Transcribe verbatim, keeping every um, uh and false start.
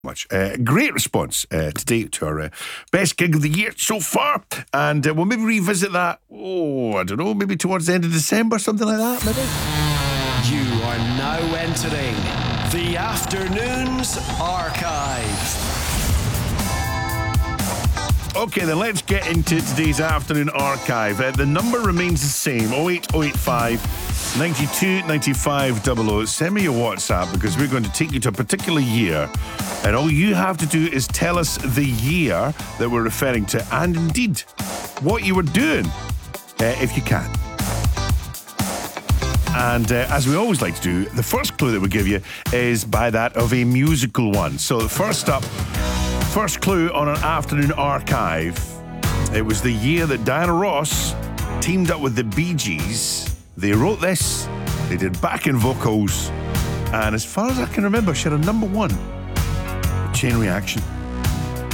Much. Uh, great response uh, today to our uh, best gig of the year so far, and uh, we'll maybe revisit that. Oh, I don't know, maybe towards the end of December, something like that. Maybe. You are now entering the Afternoons Archive. Okay, then let's get into today's Afternoon Archive. Uh, the number remains the same: oh eight oh eight five, nine two nine five double oh. Send me your WhatsApp because we're going to take you to a particular year, and all you have to do is tell us the year that we're referring to, and indeed what you were doing, uh, if you can. And uh, as we always like to do, the first clue that we give you is by that of a musical one. So first up, first clue on an Afternoon Archive. It was the year that Diana Ross teamed up with the Bee Gees. They wrote this, they did backing vocals, and as far as I can remember, she had a number one. Chain Reaction.